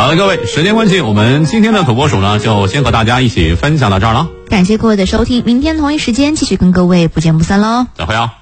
好的，各位，时间关系，我们今天的土拨鼠呢，就先和大家一起分享到这儿了。 感谢各位的收听，明天同一时间继续跟各位不见不散喽。 再会啊。